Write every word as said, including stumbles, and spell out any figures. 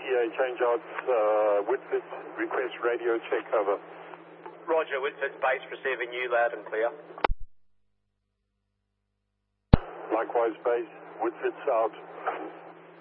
A change out, uh, Whitford, request radio check, over. Roger, Whitford base receiving you loud and clear. Likewise, base, Whitford's out.